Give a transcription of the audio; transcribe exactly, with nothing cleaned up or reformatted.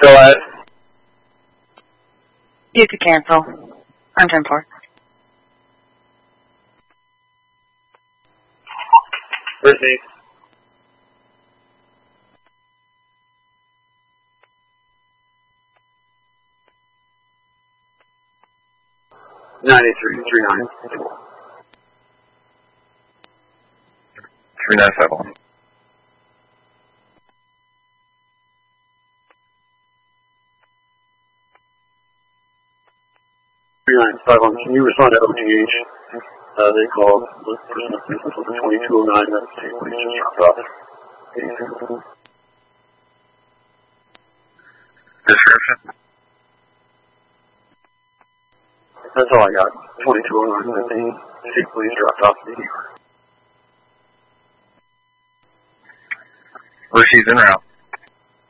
Go ahead. You could cancel. On ten four. Brittany. Ninety-three three nine. Three nine five one. Three nine five one. Can you respond to O T H? Uh, they called the person for twenty-two oh nine. That's the police just dropped off. Description? That's all I got. twenty-two oh nine. That the state police dropped off the Where she's en route.